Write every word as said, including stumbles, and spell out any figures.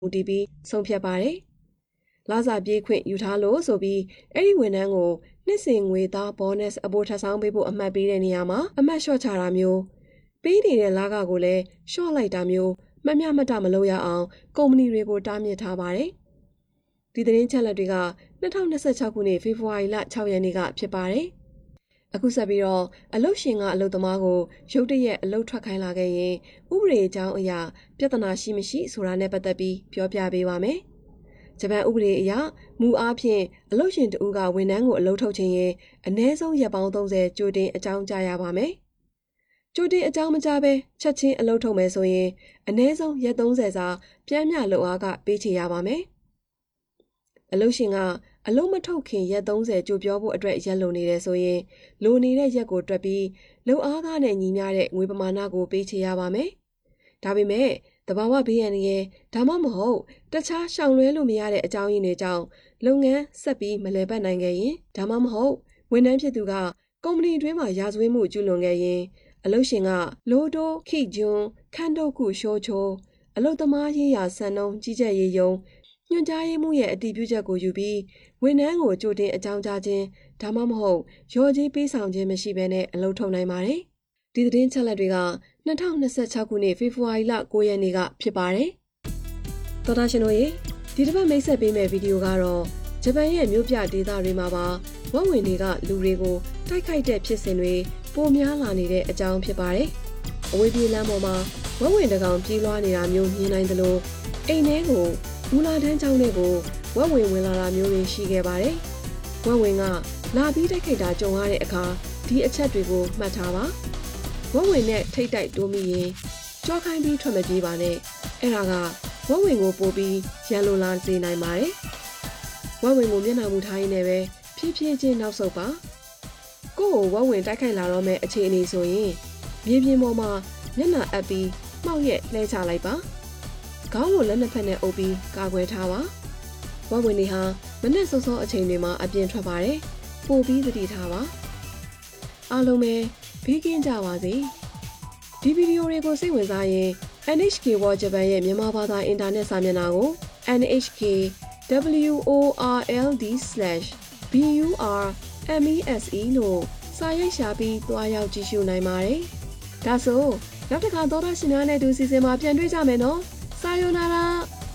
မူတည်ပြီးဆုံးဖြတ်ပါတယ်။လစာပြေးခွင့်ယူထားလို့ဆိုပြီးအဲ့ဒီဝန်ထမ်းကိုနှစ်စဉ်ငွေသား bonus အပိုထပ်ဆောင်ပေးဖို့အမှတ်ပေးတဲ့နေရာမှာအမှတ်လျှော့ချတာမျိုးပေးနေတဲ့လကကိုလည်းလျှော့လိုက်တာမျိုးမမျှမတမလုပ်ရအောင်ကုမ္ပဏီတွေကိုတားမြစ်ထားပါတယ်။ဒီသတင်းချက်လက်တွေကနှစ်ထောင်နှစ်ဆယ့်ခြောက်ခုနှစ်ဖေဖော်ဝါရီလခြောက်ရက်နေ့ကဖြစ်ပါတယ်။အခုဆက်ပြီးတော့အလုပ်ရှင်ကအလုပ်သမားကိုရုတ်တရက်အလုပ်ထွက်ခိုင်းလာခဲ့ရင်ဥပဒေအကြောင်းအရာပြဿနာရှိမရှိဆိုတာနဲ့ပတ်သက်ပြီးပြောပြပေးပါမယ်။ဂျပန်ဥပဒေအရမူအားဖြင့်အလုပ်ရှင်တဦးကဝန်ထမ်းကိုအလုပ်ထုတ်ခြင်းရင်အနည်းဆုံးရက်ပေါင်းသုံးဆယ်ကြိုတင်အကြောင်းကြားရပါမယ်။ကြိုတင်အကြောင်းမကြားဘဲချက်ချင်းအလုပ်ထုတ်မယ်ဆိုရင်အနည်းဆုံးရက်သုံးဆယ်စာပြန်မြလုပ်အားကပေးချေရပါမယ်။အလုပ်ရှင်ကအလုံးမထုတ်ခင်ရက်သုံးဆယ်ကြိုပြောဖို့အတွက်ရက်လိုနေတယ်ဆိုရင်လိုနေတဲ့ရက်ကိုတွက်ပြီးလုပ်အားကားနဲ့ညီမျှတဲ့ငွေပမာဏကိုပေးချေရပါမယ်။ဒါပေမဲ့တဘာဝဘေးရန်ရဲ့ဒါမှမဟုတ်တခြားရှောင်လွဲလို့မရတဲ့အကြောင်းရင်းတွေကြောင့်လုပ်ငန်းဆက်ပြီးမလည်ပတ်နိုင်ခဲ့ရင်ဒါမှမဟုတ်ဝန်ထမ်းဖြစ်သူကကုမ္ပဏီတွင်းမှာရာဇဝတ်မှုကျူးလွန်ခဲ့ရင်အလုပ်ရှင်ကလိုတိုခိဂျွန်ခန်တိုကုရှိုးချိုအလုပ်သမားရေးရာစံနှုန်းကြီးကြပ်ရေးယုံညွှန်ကြားရေးမှုရဲ့အတည်ပြုချက်ကိုယူပြီးဝန်ထမ်းကိုကြိုတင်အကြောင်းကြားခြင်းဒါမှမဟုတ်ရော်ကြီးပေးဆောင်ခြင်းမရှိဘဲနဲ့အလုပ်ထုတ်နိုင်ပါတယ်။ဒီသတင်းချက်လက်တွေကနှစ်ထောင်နှစ်ဆယ့်ခြောက်ခုနှစ်ဖေဖော်ဝါရီလကိုရက်နေ့ကဖြစ်ပါတယ်။သောတာရှင်တို့ရေဒီတစ်ပတ်မိတ်ဆက်ပေးမယ့်ဗီဒီယိုကတော့ဂျပန်ရဲ့မြို့ပြဒေသတွေမှာပါဝက်ဝင်တွေကလူတွေကိုတိုက်ခိုက်တဲ့ဖြစ်စဉ်တွေပိုများလာနေတဲ့အကြောင်းဖြစ်ပါတယ်။အဝေးပြေးလမ်းပေါ်မှာဝက်ဝင်တကောင်ပြေးလွှားနေတာမျိုးမြင်နိုင်သလိုအိမ်ထဲကိုမူလာတန်းချောင်းတွေကိုဝက်ဝင်ဝင်လာတာမျိုးတွေရှိခဲ့ပါတယ်။ဝက်ဝင်ကလာပြီးတိုက်ခိုက်တာကြုံရတဲ့အခါဒီအချက်တွေကိုမှတ်ထားပါ။ဝက်ဝင်နဲ့ထိတ်တိုက်တိုးမိရင်ကြောခိုင်းပြီးထွက်မပြေးပါနဲ့။အဲ့ဒါကဝက်ဝင်ကိုပို့ပြီးရန်လိုလာစေနိုင်ပါတယ်။ဝက်ဝင်ကိုမျက်နှာမူထားရင်းနဲ့ပဲဖြည်းဖြည်းချင်းနောက်ဆုတ်ပါ။ကိုယ့်ကိုဝက်ဝင်တိုက်ခိုက်လာတော့မဲ့အခြေအနေဆိုရင်မြေပြင်ပေါ်မှာမျက်နှာအပ်ပြီးမှောက်ရက်လှဲချလိုက်ပါ။ခေါင်းကိုလက်နှစ်ဖက်နဲ့အုပ်ပြီးကာကွယ်ထားပါဝက်ဝင်တွေဟာမနေ့စောစောအချိန်တွေမှာအပြင်ထွက်ပါတယ်ပို့ပြီးသတိထားပါအားလုံးပဲဘေးကင်းကြပါစေဒီဗီဒီယိုတွေကိုစိတ်ဝင်စားရင် N H K World Japan ရဲ့မြန်မာဘာသာအင်တာနက်စာမျက်နှာကို N H K world slash burmese လို့စာရိုက်ရှာပြီးသွားရောက်ကြည့်ရှုနိုင်ပါတယ်ဒါဆိုနောက်တစ်ခါသောတာရှင်များနဲ့အတူစီစဉ်မှာပြန်တွေ့ကြမယ်နော်စာယောနာရာ